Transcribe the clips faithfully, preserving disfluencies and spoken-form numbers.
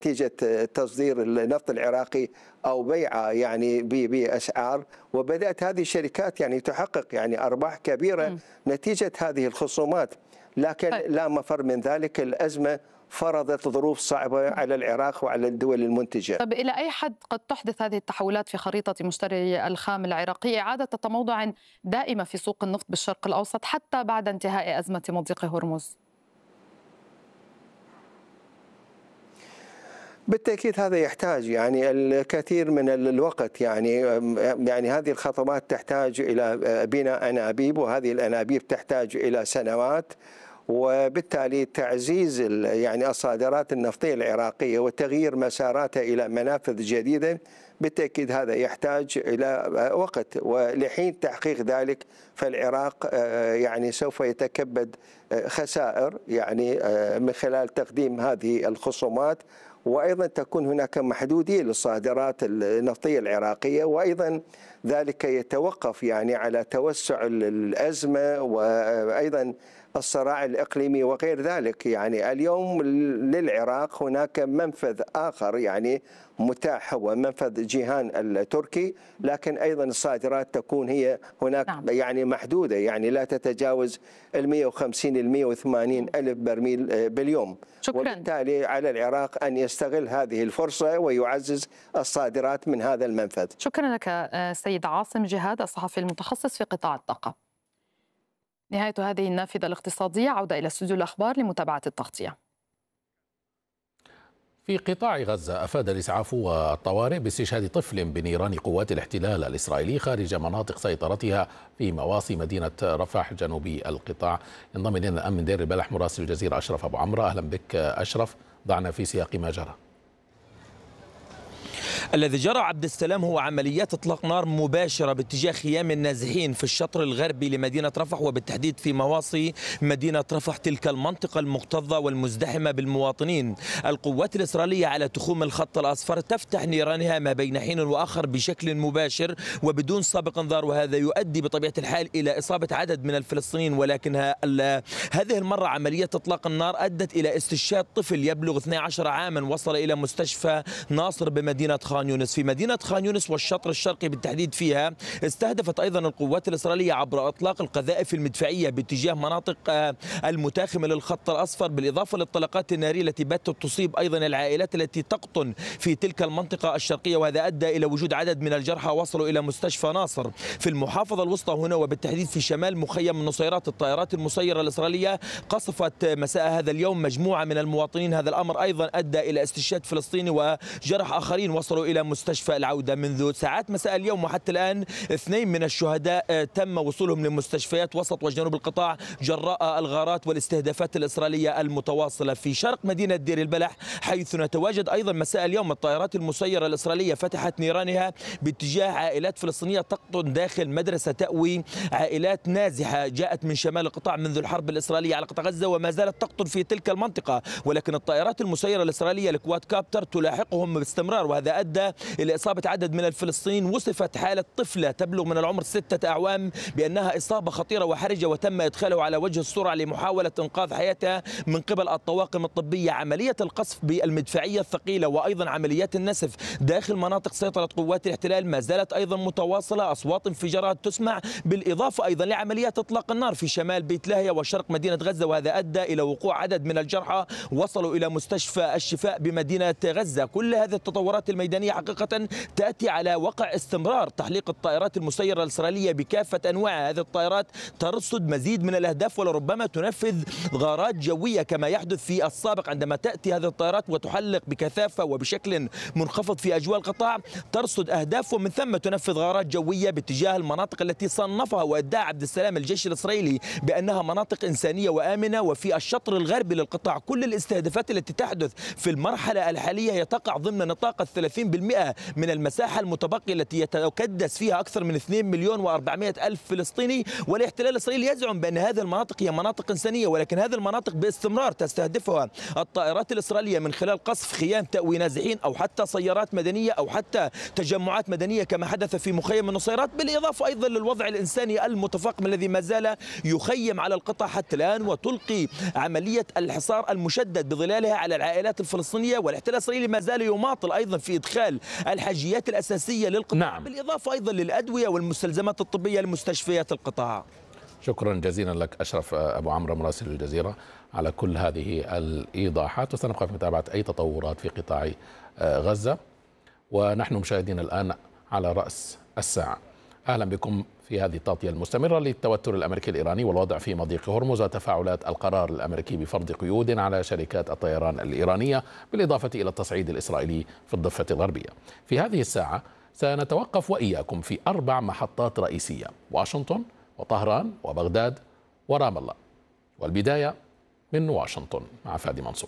نتيجة تصدير النفط العراقي أو بيعه يعني بأسعار، وبدأت هذه الشركات يعني تحقق يعني أرباح كبيرة م. نتيجة هذه الخصومات. لكن لا مفر من ذلك، الأزمة فرضت ظروف صعبة على العراق وعلى الدول المنتجة. طب إلى أي حد قد تحدث هذه التحولات في خريطة مشتري الخام العراقي إعادة تموضع دائمة في سوق النفط بالشرق الأوسط حتى بعد انتهاء أزمة مضيق هرمز؟ بالتأكيد هذا يحتاج يعني الكثير من الوقت، يعني يعني هذه الخطوات تحتاج إلى بناء أنابيب، وهذه الأنابيب تحتاج إلى سنوات، وبالتالي تعزيز يعني الصادرات النفطية العراقية وتغيير مساراتها إلى منافذ جديدة بالتأكيد هذا يحتاج إلى وقت. ولحين تحقيق ذلك فالعراق يعني سوف يتكبد خسائر يعني من خلال تقديم هذه الخصومات، وأيضا تكون هناك محدودية للصادرات النفطية العراقية، وأيضا ذلك يتوقف يعني على توسع الأزمة وأيضا الصراع الإقليمي وغير ذلك. يعني اليوم للعراق هناك منفذ آخر يعني متاح هو منفذ جيهان التركي، لكن أيضا الصادرات تكون هي هناك نعم. يعني محدودة، يعني لا تتجاوز ال مئة وخمسين إلى مئة وثمانين ألف برميل باليوم. شكرا. وبالتالي على العراق أن يستغل هذه الفرصة ويعزز الصادرات من هذا المنفذ. شكرا لك سيد عاصم جهاد الصحفي المتخصص في قطاع الطاقة. نهاية هذه النافذة الاقتصادية، عودة إلى استوديو الأخبار لمتابعة التغطية. في قطاع غزة أفاد الإسعاف والطوارئ باستشهاد طفل بنيران قوات الاحتلال الإسرائيلي خارج مناطق سيطرتها في مواصي مدينة رفح جنوبي القطاع. ينضم إلينا الآن من دير البلح مراسل الجزيرة أشرف أبو عمرو. أهلا بك أشرف، ضعنا في سياق ما جرى. الذي جرى عبد السلام هو عمليات اطلاق نار مباشره باتجاه خيام النازحين في الشطر الغربي لمدينه رفح، وبالتحديد في مواصي مدينه رفح، تلك المنطقه المكتظه والمزدحمه بالمواطنين. القوات الاسرائيليه على تخوم الخط الاصفر تفتح نيرانها ما بين حين واخر بشكل مباشر وبدون سابق انذار، وهذا يؤدي بطبيعه الحال الى اصابه عدد من الفلسطينيين. ولكن هذه المره عمليه اطلاق النار ادت الى استشهاد طفل يبلغ اثني عشر عاما وصل الى مستشفى ناصر بمدينه خان يونس. في مدينة خان يونس والشطر الشرقي بالتحديد فيها استهدفت أيضا القوات الإسرائيلية عبر إطلاق القذائف المدفعية باتجاه مناطق المتاخمة للخط الأصفر، بالإضافة للطلقات النارية التي باتت تصيب أيضا العائلات التي تقطن في تلك المنطقة الشرقية، وهذا أدى إلى وجود عدد من الجرحى وصلوا إلى مستشفى ناصر. في المحافظة الوسطى هنا وبالتحديد في شمال مخيم النصيرات، الطائرات المسيرة الإسرائيلية قصفت مساء هذا اليوم مجموعة من المواطنين. هذا الأمر أيضا أدى إلى استشهاد فلسطيني وجرح آخرين وصلوا إلى مستشفى العودة. منذ ساعات مساء اليوم وحتى الآن اثنين من الشهداء تم وصولهم لمستشفيات وسط وجنوب القطاع جراء الغارات والاستهدافات الإسرائيلية المتواصلة. في شرق مدينة دير البلح حيث نتواجد أيضا مساء اليوم، الطائرات المسيرة الإسرائيلية فتحت نيرانها باتجاه عائلات فلسطينية تقطن داخل مدرسة تأوي عائلات نازحة جاءت من شمال القطاع منذ الحرب الإسرائيلية على قطاع غزة وما زالت تقطن في تلك المنطقة، ولكن الطائرات المسيرة الإسرائيلية الكواد كابتر تلاحقهم باستمرار، وهذا أدى إلى إصابة عدد من الفلسطينيين. وصفت حالة طفلة تبلغ من العمر ستة أعوام بأنها إصابة خطيرة وحرجة، وتم إدخاله على وجه السرعة لمحاولة إنقاذ حياتها من قبل الطواقم الطبية. عملية القصف بالمدفعية الثقيلة وأيضا عمليات النسف داخل مناطق سيطرة قوات الاحتلال ما زالت أيضا متواصلة، أصوات انفجارات تسمع، بالإضافة أيضا لعمليات إطلاق النار في شمال بيت لاهيا وشرق مدينة غزة، وهذا أدى إلى وقوع عدد من الجرحى وصلوا إلى مستشفى الشفاء بمدينة غزة. كل هذه التطورات الميدانية حقيقة تأتي على وقع استمرار تحليق الطائرات المسيرة الإسرائيلية بكافة أنواعها. هذه الطائرات ترصد مزيد من الأهداف ولربما تنفذ غارات جوية كما يحدث في السابق عندما تأتي هذه الطائرات وتحلق بكثافة وبشكل منخفض في أجواء القطاع، ترصد أهداف ومن ثم تنفذ غارات جوية باتجاه المناطق التي صنفها وادعى عبد السلام الجيش الإسرائيلي بأنها مناطق إنسانية وآمنة. وفي الشطر الغربي للقطاع كل الاستهدافات التي تحدث في المرحلة الحالية هي تقع ضمن نطاق الثلاثين وثلاثين بالمئة من المساحة المتبقية التي يتكدس فيها أكثر من اثنين مليون وأربعمئة ألف فلسطيني. والاحتلال الإسرائيلي يزعم بأن هذه المناطق هي مناطق إنسانية، ولكن هذه المناطق باستمرار تستهدفها الطائرات الإسرائيلية من خلال قصف خيام تأوي نازحين أو حتى سيارات مدنية أو حتى تجمعات مدنية كما حدث في مخيم النصيرات، بالإضافة أيضا للوضع الإنساني المتفاقم الذي ما زال يخيم على القطاع حتى الآن وتلقي عملية الحصار المشدد بظلالها على العائلات الفلسطينية. والاحتلال الإسرائيلي ما زال يماطل أيضا في إدخال الحاجيات الأساسية للقطاع، نعم. بالإضافة أيضا للأدوية والمستلزمات الطبية لمستشفيات القطاع. شكرا جزيلا لك أشرف أبو عمرو مراسل الجزيرة على كل هذه الإيضاحات، وسنبقى في متابعة أي تطورات في قطاع غزة. ونحن مشاهدين الآن على رأس الساعة. أهلا بكم في هذه التغطية المستمرة للتوتر الأمريكي الإيراني والوضع في مضيق هرمز وتفاعلات القرار الأمريكي بفرض قيود على شركات الطيران الإيرانية، بالإضافة إلى التصعيد الإسرائيلي في الضفة الغربية. في هذه الساعة سنتوقف وإياكم في أربع محطات رئيسية: واشنطن وطهران وبغداد ورام الله. والبداية من واشنطن مع فادي منصور.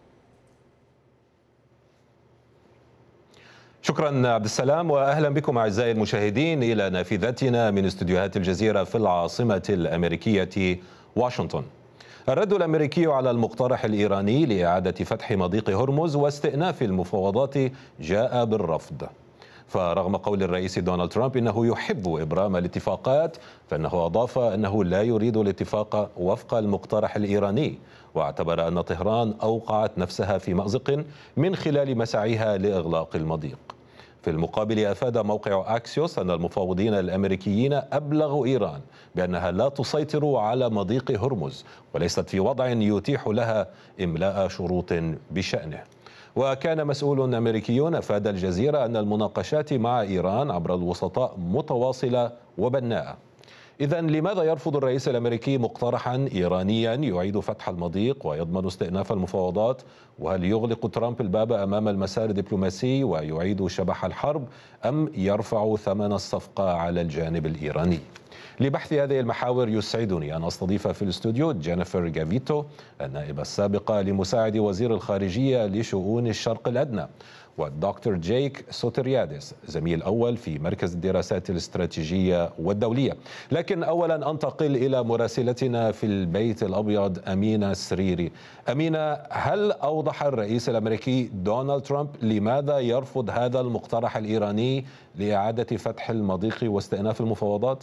شكرا عبد السلام، واهلا بكم اعزائي المشاهدين الى نافذتنا من استديوهات الجزيره في العاصمه الامريكيه واشنطن. الرد الامريكي على المقترح الايراني لاعاده فتح مضيق هرمز واستئناف المفاوضات جاء بالرفض. فرغم قول الرئيس دونالد ترامب انه يحب ابرام الاتفاقات، فانه اضاف انه لا يريد الاتفاق وفق المقترح الايراني، واعتبر ان طهران اوقعت نفسها في مأزق من خلال مساعيها لاغلاق المضيق. في المقابل أفاد موقع أكسيوس أن المفاوضين الأمريكيين أبلغوا إيران بأنها لا تسيطر على مضيق هرمز وليست في وضع يتيح لها إملاء شروط بشأنه. وكان مسؤول أمريكي أفاد الجزيرة أن المناقشات مع إيران عبر الوسطاء متواصلة وبناءة. إذن لماذا يرفض الرئيس الأمريكي مقترحا إيرانيا يعيد فتح المضيق ويضمن استئناف المفاوضات؟ وهل يغلق ترامب الباب أمام المسار الدبلوماسي ويعيد شبح الحرب، أم يرفع ثمن الصفقة على الجانب الإيراني؟ لبحث هذه المحاور يسعدني أن أستضيف في الاستوديو جينيفر جافيتو، النائبة السابقة لمساعد وزير الخارجية لشؤون الشرق الأدنى، والدكتور جيك سوتريادس، زميل أول في مركز الدراسات الاستراتيجية والدولية. لكن أولا أنتقل إلى مراسلتنا في البيت الأبيض أمينة سريري. أمينة، هل أوضح الرئيس الأمريكي دونالد ترامب لماذا يرفض هذا المقترح الإيراني لإعادة فتح المضيق واستئناف المفاوضات؟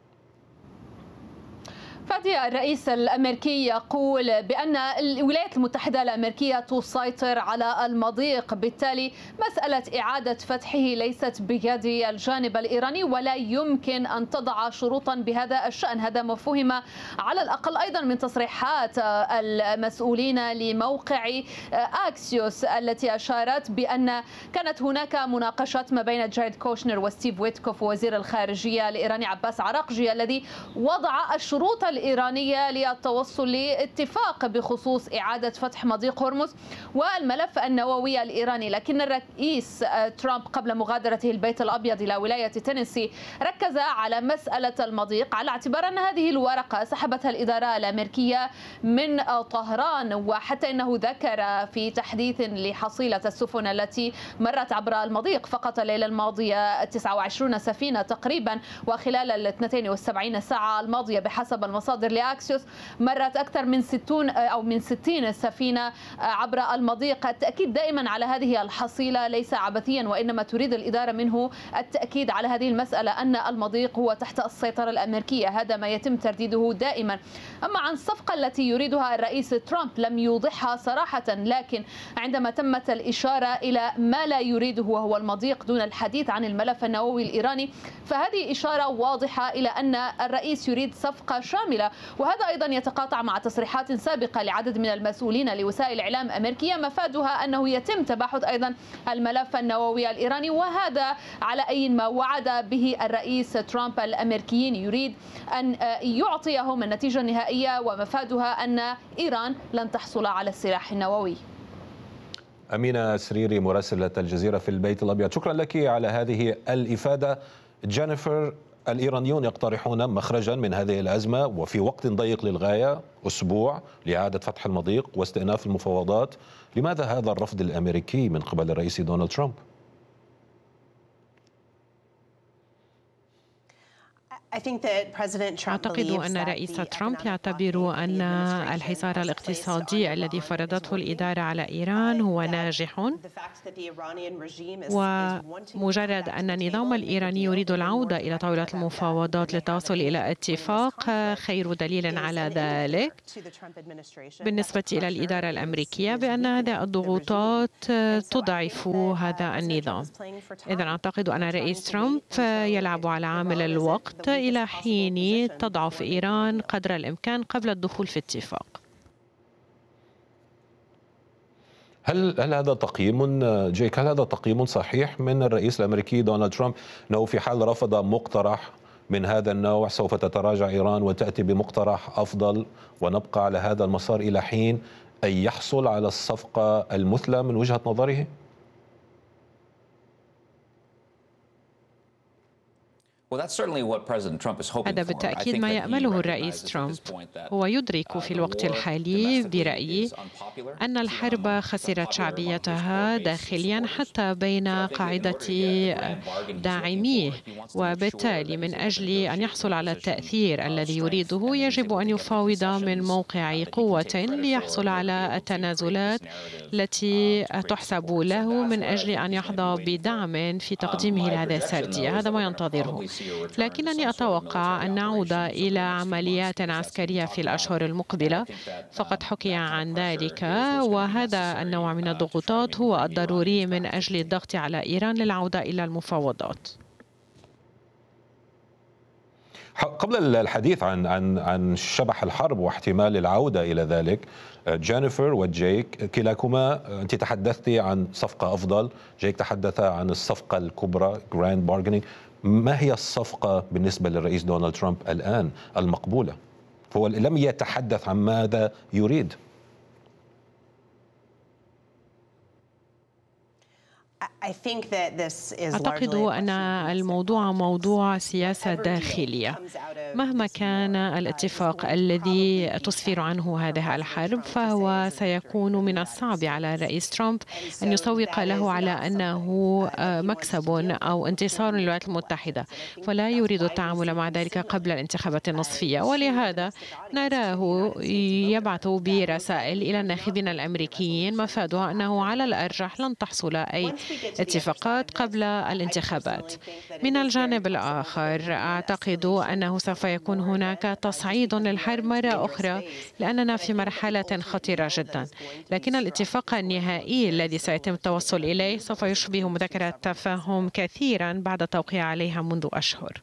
فادي، الرئيس الأمريكي يقول بأن الولايات المتحدة الأمريكية تسيطر على المضيق، بالتالي مسألة إعادة فتحه ليست بيد الجانب الإيراني ولا يمكن أن تضع شروطا بهذا الشأن. هذا ما فهم على الأقل أيضا من تصريحات المسؤولين لموقع أكسيوس التي أشارت بأن كانت هناك مناقشات ما بين جاريد كوشنر وستيف ويتكوف وزير الخارجية الإيراني عباس عراقجي الذي وضع الشروط الإيرانية للتوصل لاتفاق بخصوص إعادة فتح مضيق هرمز والملف النووي الإيراني. لكن الرئيس ترامب قبل مغادرته البيت الأبيض إلى ولاية تينيسي ركز على مسألة المضيق على اعتبار أن هذه الورقة سحبتها الإدارة الأمريكية من طهران، وحتى أنه ذكر في تحديث لحصيلة السفن التي مرت عبر المضيق فقط الليلة الماضية تسعة وعشرين سفينة تقريبا، وخلال ال اثنتين وسبعين ساعة الماضية بحسب المصادر لأكسيوس مرت أكثر من ستين أو من ستين سفينة عبر المضيق. التأكيد دائما على هذه الحصيلة ليس عبثيا، وإنما تريد الإدارة منه التأكيد على هذه المسألة أن المضيق هو تحت السيطرة الأمريكية. هذا ما يتم ترديده دائما. أما عن الصفقة التي يريدها الرئيس ترامب لم يوضحها صراحة، لكن عندما تمت الإشارة إلى ما لا يريده وهو المضيق دون الحديث عن الملف النووي الإيراني، فهذه إشارة واضحة إلى أن الرئيس يريد صفقة شاملة. وهذا أيضا يتقاطع مع تصريحات سابقة لعدد من المسؤولين لوسائل إعلام أمريكية مفادها أنه يتم تباحث أيضا الملف النووي الإيراني، وهذا على أي ما وعد به الرئيس ترامب الأمريكيين، يريد أن يعطيهم النتيجة النهائية ومفادها أن إيران لن تحصل على السلاح النووي. أمينة سريري مراسلة الجزيرة في البيت الأبيض، شكرا لك على هذه الإفادة. جينيفر، الإيرانيون يقترحون مخرجا من هذه الأزمة وفي وقت ضيق للغاية، أسبوع لإعادة فتح المضيق واستئناف المفاوضات. لماذا هذا الرفض الأمريكي من قبل الرئيس دونالد ترامب؟ أعتقد أن رئيس ترامب يعتبر أن الحصار الاقتصادي الذي فرضته الإدارة على إيران هو ناجح، ومجرد أن النظام الإيراني يريد العودة إلى طاولة المفاوضات للتوصل إلى اتفاق خير دليل على ذلك بالنسبة إلى الإدارة الأمريكية بأن هذه الضغوطات تضعف هذا النظام. إذن أعتقد أن رئيس ترامب يلعب على عامل الوقت إلى حين تضعف إيران قدر الإمكان قبل الدخول في اتفاق. هل هل هذا تقييم جيك هل هذا تقييم صحيح من الرئيس الأمريكي دونالد ترامب أنه في حال رفض مقترح من هذا النوع سوف تتراجع إيران وتأتي بمقترح أفضل ونبقى على هذا المسار إلى حين أن يحصل على الصفقة المثلى من وجهة نظره؟ هذا بالتأكيد ما يأمله الرئيس ترامب. هو يدرك في الوقت الحالي برأيي أن الحرب خسرت شعبيتها داخليا حتى بين قاعدة داعميه، وبالتالي من أجل أن يحصل على التأثير الذي يريده يجب أن يفاوض من موقع قوة ليحصل على التنازلات التي تحسب له من أجل أن يحظى بدعم في تقديمه لهذه السردية. هذا ما ينتظره، لكنني أتوقع أن نعود إلى عمليات عسكرية في الأشهر المقبلة، فقد حكي عن ذلك، وهذا النوع من الضغوطات هو الضروري من أجل الضغط على إيران للعودة إلى المفاوضات. قبل الحديث عن عن عن شبح الحرب واحتمال العودة إلى ذلك، جينيفر وجيك كلاكما أنت تحدثتي عن صفقة أفضل، جيك تحدث عن الصفقة الكبرى جراند بارجينينج. ما هي الصفقة بالنسبة للرئيس دونالد ترامب الآن المقبولة؟ هو لم يتحدث عن ماذا يريد. أعتقد أن الموضوع موضوع سياسة داخلية. مهما كان الاتفاق الذي تسفر عنه هذه الحرب فهو سيكون من الصعب على الرئيس ترامب أن يسوق له على أنه مكسب أو انتصار للولايات المتحدة، فلا يريد التعامل مع ذلك قبل الانتخابات النصفية، ولهذا نراه يبعث برسائل إلى الناخبين الأمريكيين مفادها أنه على الأرجح لن تحصل أي اتفاقات قبل الانتخابات. من الجانب الآخر أعتقد أنه سوف يكون هناك تصعيد للحرب مرة أخرى لأننا في مرحلة خطيرة جدا، لكن الاتفاق النهائي الذي سيتم التوصل إليه سوف يشبه مذكرة تفاهم كثيرا بعد توقيع عليها منذ أشهر.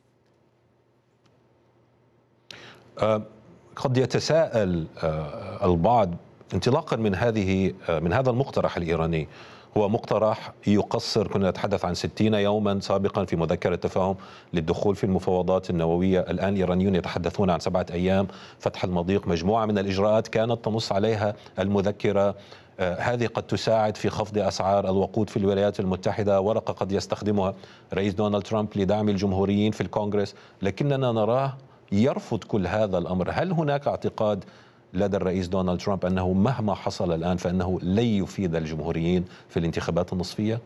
قد يتساءل البعض انطلاقا من هذه من هذا المقترح الإيراني، هو مقترح يقصر، كنا نتحدث عن ستين يوما سابقا في مذكرة تفاهم للدخول في المفاوضات النووية، الآن الإيرانيون يتحدثون عن سبعة أيام فتح المضيق، مجموعة من الإجراءات كانت تنص عليها المذكرة. آه هذه قد تساعد في خفض أسعار الوقود في الولايات المتحدة، ورقة قد يستخدمها رئيس دونالد ترامب لدعم الجمهوريين في الكونغرس، لكننا نراه يرفض كل هذا الأمر. هل هناك اعتقاد لدى الرئيس دونالد ترامب أنه مهما حصل الآن فإنه لن يفيد الجمهوريين في الانتخابات النصفية؟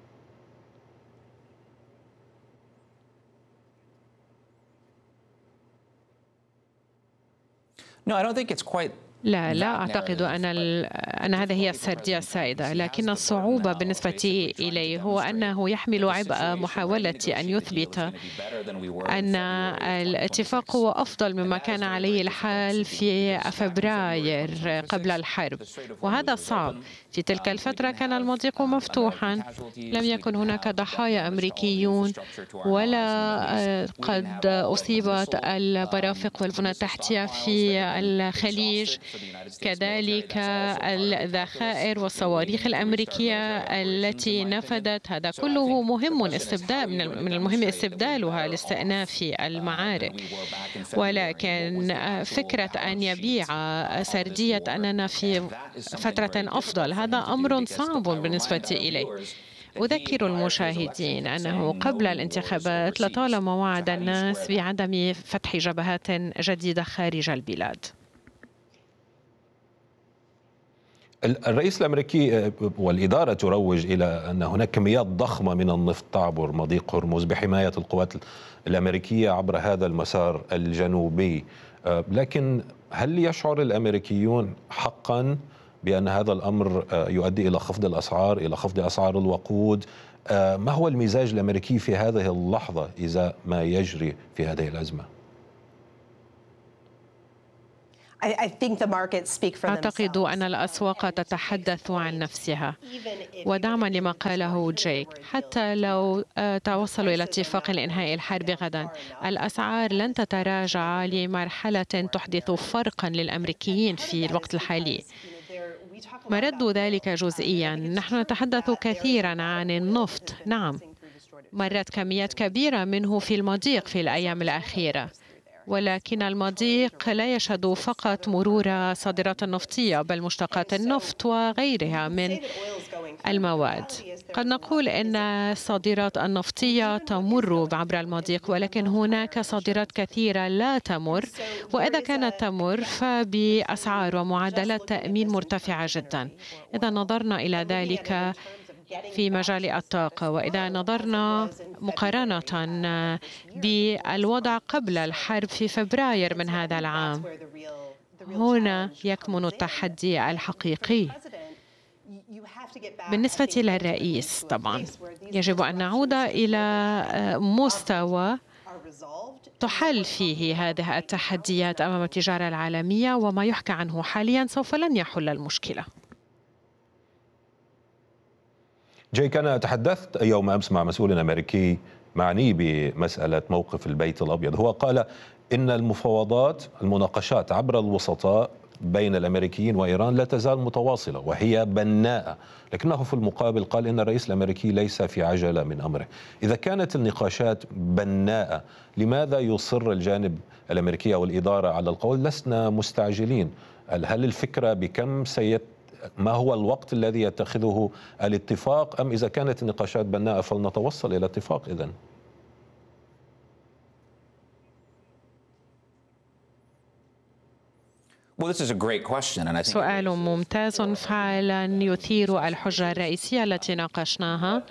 No, I don't think it's quite لا لا أعتقد أن أن هذه هي السردية السائدة، لكن الصعوبة بالنسبة إليه هو أنه يحمل عبء محاولة أن يثبت أن الاتفاق هو أفضل مما كان عليه الحال في فبراير قبل الحرب، وهذا صعب. في تلك الفترة كان المضيق مفتوحا، لم يكن هناك ضحايا أمريكيون ولا قد أصيبت المرافق والبنى التحتية في الخليج، كذلك الذخائر والصواريخ الأمريكية التي نفذت. هذا كله مهم استبدال من المهم استبدالها لاستئناف المعارك، ولكن فكرة أن يبيع سردية أننا في فترة أفضل هذا أمر صعب بالنسبة إليه. أذكر المشاهدين أنه قبل الانتخابات لطالما وعد الناس بعدم فتح جبهات جديدة خارج البلاد. الرئيس الأمريكي والإدارة تروج إلى أن هناك كميات ضخمة من النفط تعبر مضيق هرمز بحماية القوات الأمريكية عبر هذا المسار الجنوبي، لكن هل يشعر الأمريكيون حقا بأن هذا الأمر يؤدي إلى خفض الأسعار، إلى خفض أسعار الوقود؟ ما هو المزاج الأمريكي في هذه اللحظة إذا ما يجري في هذه الأزمة؟ أعتقد أن الأسواق تتحدث عن نفسها، ودعما لما قاله جيك، حتى لو توصلوا إلى اتفاق لإنهاء الحرب غدا، الأسعار لن تتراجع لمرحلة تحدث فرقا للأمريكيين في الوقت الحالي. مرد ذلك جزئيا، نحن نتحدث كثيرا عن النفط، نعم مرت كميات كبيرة منه في المضيق في الأيام الأخيرة، ولكن المضيق لا يشهد فقط مرور صادرات النفطية بل مشتقات النفط وغيرها من المواد. قد نقول أن الصادرات النفطية تمر عبر المضيق، ولكن هناك صادرات كثيرة لا تمر، وإذا كانت تمر فبأسعار ومعدلات تأمين مرتفعة جدا. إذا نظرنا إلى ذلك في مجال الطاقة، وإذا نظرنا مقارنة بالوضع قبل الحرب في فبراير من هذا العام، هنا يكمن التحدي الحقيقي. بالنسبة للرئيس طبعا يجب أن نعود إلى مستوى تحل فيه هذه التحديات أمام التجارة العالمية، وما يحكى عنه حاليا سوف لن يحل المشكلة. جاي، أنا تحدثت يوم أمس مع مسؤول أمريكي معني بمسألة موقف البيت الأبيض. هو قال إن المفاوضات المناقشات عبر الوسطاء بين الأمريكيين وإيران لا تزال متواصلة وهي بناءة، لكنه في المقابل قال إن الرئيس الأمريكي ليس في عجلة من أمره. إذا كانت النقاشات بناءة، لماذا يصر الجانب الأمريكي والإدارة على القول لسنا مستعجلين؟ هل الفكرة بكم سيت ما هو الوقت الذي يتخذه الاتفاق، أم إذا كانت النقاشات بناءة فلنتوصل إلى اتفاق إذن؟ سؤال ممتاز فعلا يثير الحجة الرئيسية التي ناقشناها،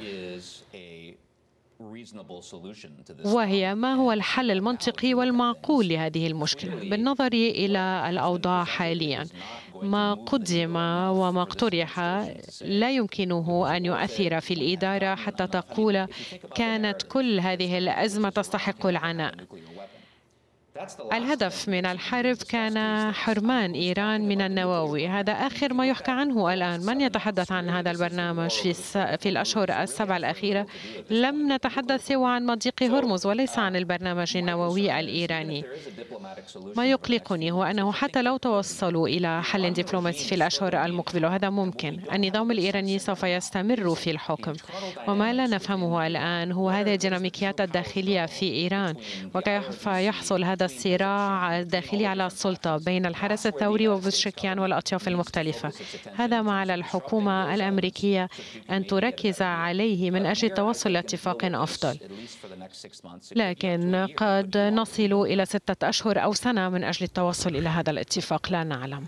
وهي ما هو الحل المنطقي والمعقول لهذه المشكلة بالنظر إلى الأوضاع حاليا. ما قدم وما اقترح لا يمكنه أن يؤثر في الإدارة حتى تقول كانت كل هذه الأزمة تستحق العناء. الهدف من الحرب كان حرمان إيران من النووي، هذا آخر ما يحكى عنه الآن. من يتحدث عن هذا البرنامج في في الأشهر السبع الأخيرة؟ لم نتحدث سوى عن مضيق هرمز وليس عن البرنامج النووي الإيراني. ما يقلقني هو أنه حتى لو توصلوا إلى حل دبلوماسي في الأشهر المقبلة، وهذا ممكن، النظام الإيراني سوف يستمر في الحكم، وما لا نفهمه الآن هو هذه الديناميكيات الداخلية في إيران، وكيف يحصل هذا الصراع الداخلي على السلطة بين الحرس الثوري وبوزشكيان والأطياف المختلفة. هذا ما على الحكومة الأمريكية أن تركز عليه من أجل التوصل لاتفاق أفضل، لكن قد نصل إلى ستة أشهر أو سنة من أجل التوصل إلى هذا الاتفاق، لا نعلم.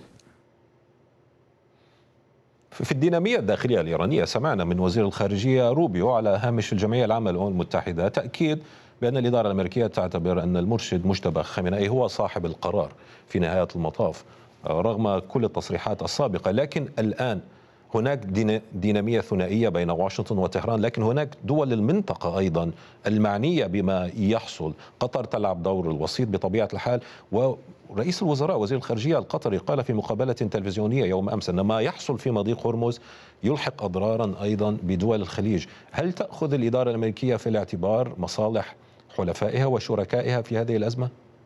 في الدينامية الداخلية الإيرانية سمعنا من وزير الخارجية روبيو على هامش الجمعية العامة للأمم المتحدة تأكيد بأن الإدارة الأمريكية تعتبر أن المرشد مجتبى خامنئي هو صاحب القرار في نهاية المطاف رغم كل التصريحات السابقة. لكن الآن هناك دينامية ثنائية بين واشنطن وطهران، لكن هناك دول المنطقة أيضا المعنية بما يحصل. قطر تلعب دور الوسيط بطبيعة الحال، ورئيس الوزراء وزير الخارجية القطري قال في مقابلة تلفزيونية يوم أمس أن ما يحصل في مضيق هرمز يلحق أضرارا أيضا بدول الخليج. هل تأخذ الإدارة الأمريكية في الاعتبار مصالح حلفائها وشركائها في هذه الأزمة؟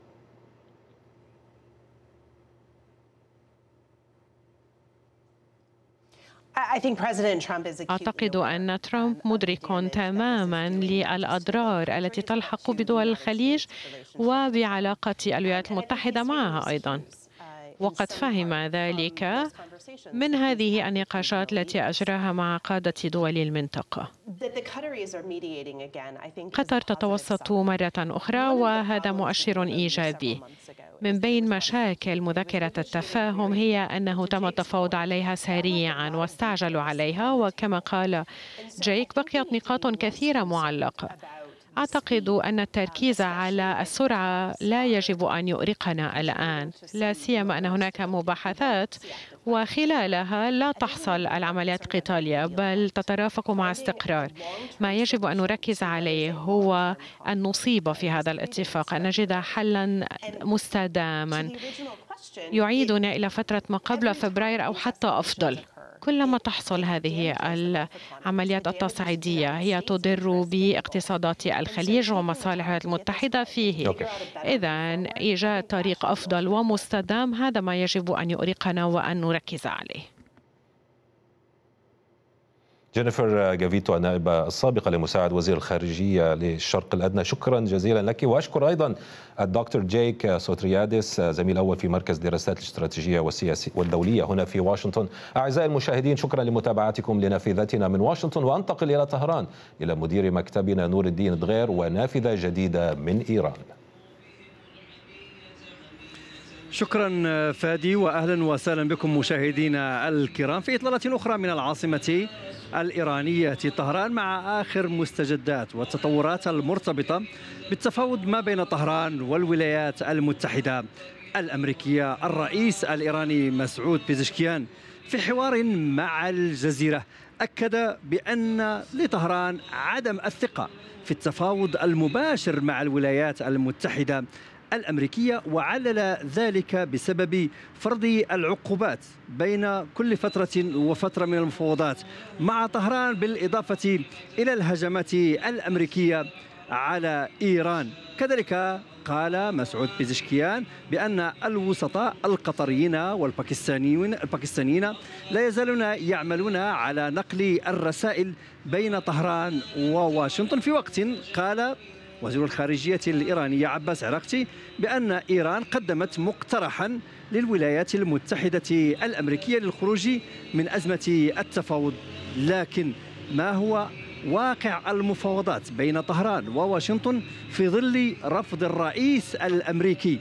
أعتقد أن ترامب مدرك تماما للأضرار التي تلحق بدول الخليج وبعلاقة الولايات المتحدة معها أيضا، وقد فهم ذلك من هذه النقاشات التي أجراها مع قادة دول المنطقة. قطر تتوسط مرة أخرى وهذا مؤشر إيجابي. من بين مشاكل مذكرة التفاهم هي أنه تم التفاوض عليها سريعا واستعجلوا عليها، وكما قال جيك بقيت نقاط كثيرة معلقة. أعتقد أن التركيز على السرعة لا يجب أن يؤرقنا الآن، لا سيما أن هناك مباحثات وخلالها لا تحصل العمليات القتالية بل تترافق مع استقرار. ما يجب أن نركز عليه هو أن نصيب في هذا الاتفاق، أن نجد حلا مستداما يعيدنا إلى فترة ما قبل فبراير أو حتى أفضل. كلما تحصل هذه العمليات التصعيدية هي تضر باقتصادات الخليج ومصالح الولايات المتحدة فيه. إذن إيجاد طريق أفضل ومستدام هذا ما يجب أن يؤرقنا وأن نركز عليه. جينيفر جافيتو النائبة السابقة لمساعد وزير الخارجية للشرق الأدنى، شكرا جزيلا لك. وأشكر أيضا الدكتور جيك سوتريادس زميل أول في مركز دراسات الاستراتيجية والسياسية والدولية هنا في واشنطن. أعزائي المشاهدين، شكرا لمتابعتكم لنافذتنا من واشنطن، وأنتقل إلى طهران إلى مدير مكتبنا نور الدين دغير ونافذة جديدة من إيران. شكرا فادي، وأهلا وسهلا بكم مشاهدينا الكرام في إطلالة أخرى من العاصمة الإيرانية طهران مع آخر مستجدات والتطورات المرتبطة بالتفاوض ما بين طهران والولايات المتحدة الأمريكية. الرئيس الإيراني مسعود بيزشكيان في حوار مع الجزيرة أكد بأن لطهران عدم الثقة في التفاوض المباشر مع الولايات المتحدة الأمريكية، وعلل ذلك بسبب فرض العقوبات بين كل فترة وفترة من المفاوضات مع طهران، بالإضافة إلى الهجمات الأمريكية على إيران. كذلك قال مسعود بيزشكيان بأن الوسطاء القطريين والباكستانيين الباكستانيين لا يزالون يعملون على نقل الرسائل بين طهران وواشنطن، في وقت قال وزير الخارجية الإيرانية عباس عراقتي بأن إيران قدمت مقترحا للولايات المتحدة الأمريكية للخروج من أزمة التفاوض. لكن ما هو واقع المفاوضات بين طهران وواشنطن في ظل رفض الرئيس الأمريكي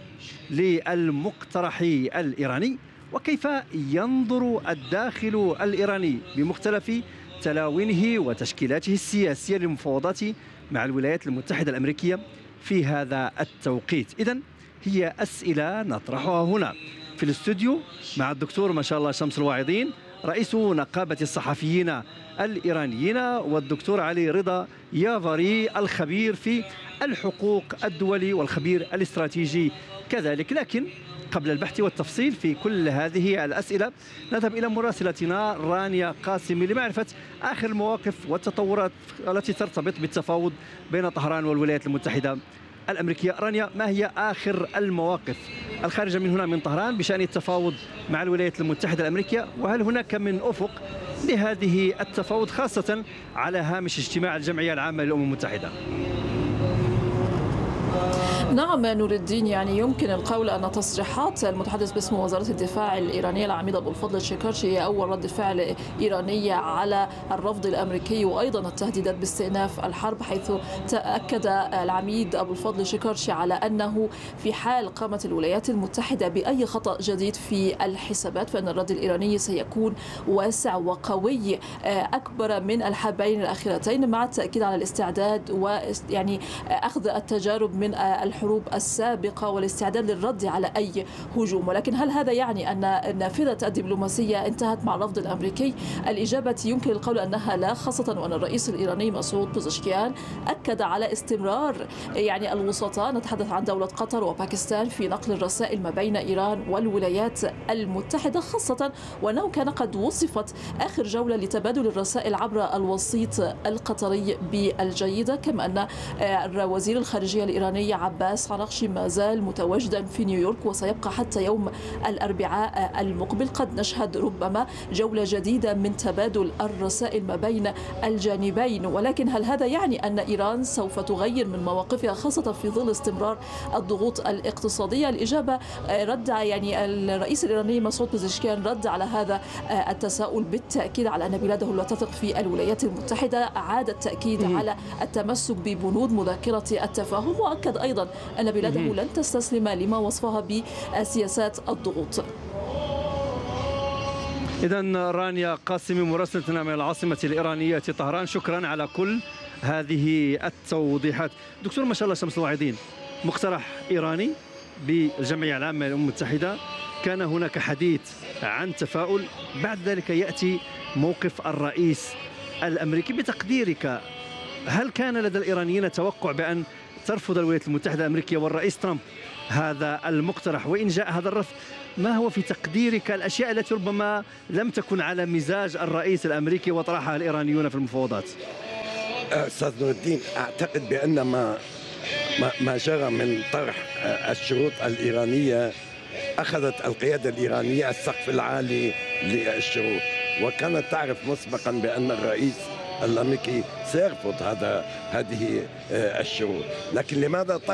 للمقترح الإيراني؟ وكيف ينظر الداخل الإيراني بمختلف تلاوينه وتشكيلاته السياسية للمفاوضات مع الولايات المتحدة الأمريكية في هذا التوقيت؟ إذن هي أسئلة نطرحها هنا في الاستوديو مع الدكتور ما شاء الله شمس الواعظين رئيس نقابة الصحفيين الإيرانيين، والدكتور علي رضا يافاري الخبير في الحقوق الدولي والخبير الاستراتيجي كذلك. لكن قبل البحث والتفصيل في كل هذه الأسئلة نذهب إلى مراسلتنا رانيا قاسمي لمعرفة آخر المواقف والتطورات التي ترتبط بالتفاوض بين طهران والولايات المتحدة الأمريكية. رانيا، ما هي آخر المواقف الخارجة من هنا من طهران بشأن التفاوض مع الولايات المتحدة الأمريكية، وهل هناك من أفق لهذه التفاوض خاصة على هامش اجتماع الجمعية العامة للأمم المتحدة؟ نعم نور الدين، يعني يمكن القول أن تصريحات المتحدث باسم وزارة الدفاع الإيرانية العميد أبو الفضل الشكارشي هي أول رد فعل إيرانية على الرفض الأمريكي وأيضا التهديدات باستئناف الحرب، حيث تأكد العميد أبو الفضل الشكارشي على أنه في حال قامت الولايات المتحدة بأي خطأ جديد في الحسابات فإن الرد الإيراني سيكون واسع وقوي أكبر من الحربين الأخيرتين، مع التأكيد على الاستعداد ويعني أخذ التجارب من الحروب السابقة والاستعداد للرد على أي هجوم. ولكن هل هذا يعني أن النافذة الدبلوماسية انتهت مع الرفض الأمريكي؟ الإجابة يمكن القول أنها لا، خاصة وأن الرئيس الإيراني مسعود بيزشكيان أكد على استمرار يعني الوسطاء، نتحدث عن دولة قطر وباكستان، في نقل الرسائل ما بين إيران والولايات المتحدة، خاصة وأنه كان قد وصفت آخر جولة لتبادل الرسائل عبر الوسيط القطري بالجيدة. كما أن وزير الخارجية الإيراني عباس عراقتي ما زال متواجدا في نيويورك وسيبقى حتى يوم الأربعاء المقبل. قد نشهد ربما جولة جديدة من تبادل الرسائل ما بين الجانبين. ولكن هل هذا يعني أن إيران سوف تغير من مواقفها خاصة في ظل استمرار الضغوط الاقتصادية؟ الإجابة رد يعني الرئيس الإيراني مسعود بيزشكيان رد على هذا التساؤل بالتأكيد على أن بلاده لا تثق في الولايات المتحدة، عاد التأكيد على التمسك ببنود مذكرة التفاهم، وأكد أيضا أن بلاده لن تستسلم لما وصفها بسياسات الضغوط. إذن رانيا قاسمي مراسلتنا من العاصمة الإيرانية طهران، شكرا على كل هذه التوضيحات. دكتور ما شاء الله شمس الواعدين، مقترح إيراني بالجمعية العامة للأمم المتحدة، كان هناك حديث عن تفاؤل، بعد ذلك يأتي موقف الرئيس الأمريكي. بتقديرك هل كان لدى الإيرانيين توقع بأن ترفض الولايات المتحدة الأمريكية والرئيس ترامب هذا المقترح؟ وإن جاء هذا الرفض، ما هو في تقديرك الأشياء التي ربما لم تكن على مزاج الرئيس الأمريكي وطرحها الإيرانيون في المفاوضات؟ أستاذ نور الدين، أعتقد بأن ما ما جرى من طرح الشروط الإيرانية أخذت القيادة الإيرانية السقف العالي للشروط، وكانت تعرف مسبقا بأن الرئيس الأمريكي سيرفض هذا هذه الشروط، لكن لماذا